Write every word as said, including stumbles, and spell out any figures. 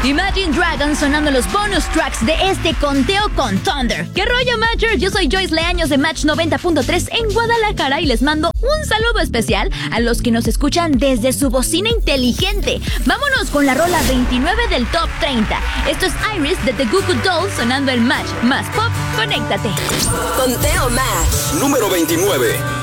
Imagine Dragons sonando los bonus tracks de este conteo con Thunder. ¿Qué rollo, Matchers? Yo soy Joyce Leaños de Match noventa punto tres en Guadalajara y les mando un saludo especial a los que nos escuchan desde su bocina inteligente. Vámonos con la rola veintinueve del Top treinta. Esto es Iris de The Goo Goo Dolls sonando el Match más pop. Conéctate. Conteo Match número veintinueve.